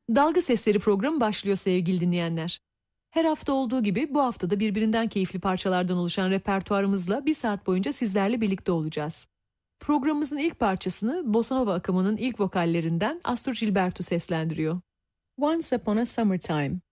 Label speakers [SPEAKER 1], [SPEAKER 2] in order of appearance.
[SPEAKER 1] Dalga Sesleri programı başlıyor sevgili dinleyenler. Her hafta olduğu gibi bu hafta da birbirinden keyifli parçalardan oluşan repertuarımızla bir saat boyunca sizlerle birlikte olacağız. Programımızın ilk parçasını Bossa Nova akımının ilk vokallerinden Astor Gilberto seslendiriyor. Once Upon a Summertime.